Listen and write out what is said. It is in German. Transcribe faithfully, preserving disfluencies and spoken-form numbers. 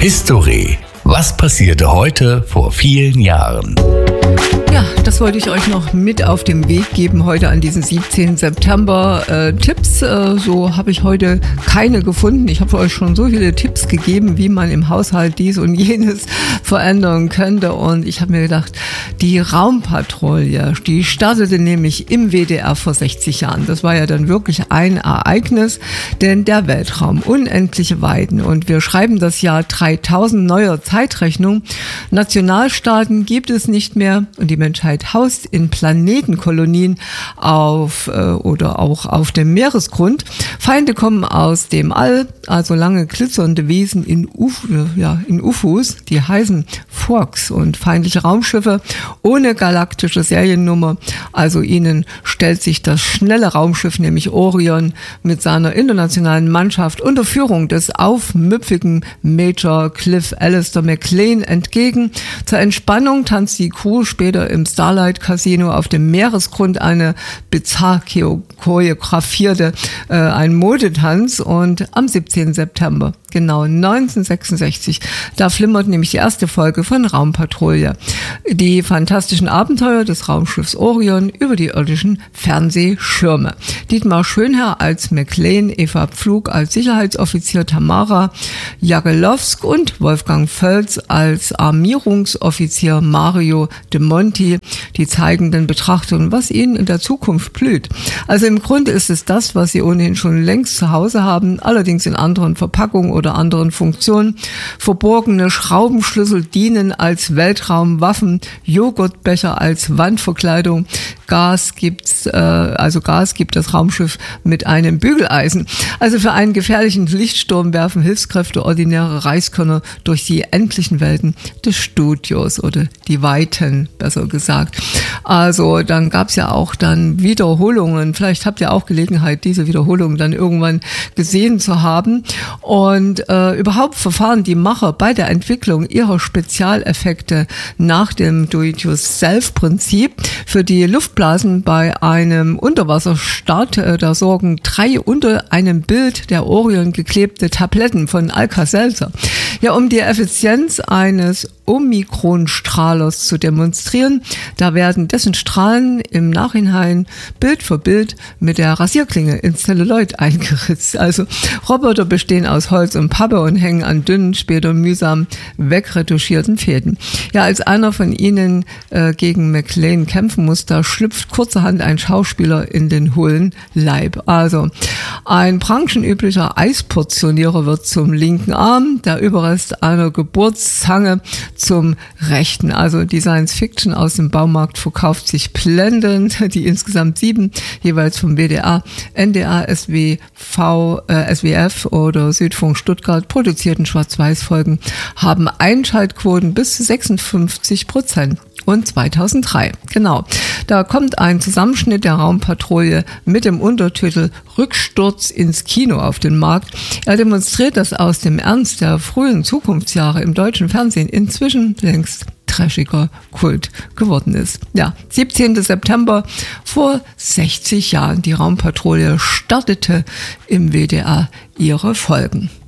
History. Was passierte heute vor vielen Jahren? Ja, das wollte ich euch noch mit auf den Weg geben heute an diesem siebzehnten September. Äh, Tipps, äh, so habe ich heute keine gefunden. Ich habe euch schon so viele Tipps gegeben, wie man im Haushalt dies und jenes verändern könnte. Und ich habe mir gedacht, die Raumpatrouille, die startete nämlich im W D R vor sechzig Jahren. Das war ja dann wirklich ein Ereignis, denn der Weltraum, unendliche Weiten. Und wir schreiben das Jahr dreitausend neuer Zeitrechnung. Nationalstaaten gibt es nicht mehr und die Menschheit haust in Planetenkolonien auf äh, oder auch auf dem Meeresgrund. Feinde kommen aus dem All, also lange glitzernde Wesen in, Uf ja, in U F Os, die heißen Forks, und feindliche Raumschiffe ohne galaktische Seriennummer. Also ihnen stellt sich das schnelle Raumschiff, nämlich Orion, mit seiner internationalen Mannschaft unter Führung des aufmüpfigen Major Cliff Alistair McLean entgegen. Zur Entspannung tanzt die Crew später im Starlight Casino auf dem Meeresgrund eine bizarr choreografierte äh, ein Modetanz. Und am siebzehnten September, genau neunzehnhundertsechsundsechzig, da flimmert nämlich die erste Folge von Raumpatrouille. Die fantastischen Abenteuer des Raumschiffs Orion über die irdischen Fernsehschirme. Dietmar Schönherr als McLean, Eva Pflug als Sicherheitsoffizier, Tamara Jagelowsk und Wolfgang Völz als Armierungsoffizier Mario de Monti, die zeigen den Betrachtern, was ihnen in der Zukunft blüht. Also im Grunde ist es das, was sie ohnehin schon längst zu Hause haben, allerdings in anderen Verpackungen oder anderen Funktionen. Verborgene Schraubenschlüssel dienen als Weltraumwaffen, Joghurtbecher als Wandverkleidung, Gas gibt's, äh, also Gas gibt das Raumschiff mit einem Bügeleisen. Also für einen gefährlichen Lichtsturm werfen Hilfskräfte ordinäre Reiskörner durch die endlichen Welten des Studios oder die Weiten, besser gesagt. Also dann gab's ja auch dann Wiederholungen. Vielleicht habt ihr auch Gelegenheit, diese Wiederholungen dann irgendwann gesehen zu haben. Und äh, überhaupt verfahren die Macher bei der Entwicklung ihrer Spezialeffekte nach dem Do-it-yourself-Prinzip. Für die Luftblasen bei einem Unterwasserstart, äh, da sorgen drei unter einem Bild der Orion geklebte Tabletten von Alka-Seltzer. Ja, um die Effizienz eines Omikron-Strahlers zu demonstrieren. Da werden dessen Strahlen im Nachhinein Bild für Bild mit der Rasierklinge ins Zelluloid eingeritzt. Also Roboter bestehen aus Holz und Pappe und hängen an dünnen, später mühsam wegretuschierten Fäden. Ja, als einer von ihnen äh, gegen McLean kämpfen muss, da schlüpft kurzerhand ein Schauspieler in den hohlen Leib. Also ein branchenüblicher Eisportionierer wird zum linken Arm, der Überrest einer Geburtszange zum rechten. Also die Science Fiction aus dem Baumarkt verkauft sich blendend. Die insgesamt sieben, jeweils vom W D R, N D R, S W V, äh, S W F oder Südfunk Stuttgart produzierten Schwarz-Weiß-Folgen haben Einschaltquoten bis zu sechsundfünfzig Prozent. Und zweitausenddrei, genau. Da kommt ein Zusammenschnitt der Raumpatrouille mit dem Untertitel Rücksturz ins Kino auf den Markt. Er demonstriert, dass aus dem Ernst der frühen Zukunftsjahre im deutschen Fernsehen inzwischen längst trashiger Kult geworden ist. Ja, siebzehnten September vor sechzig Jahren. Die Raumpatrouille startete im W D R ihre Folgen.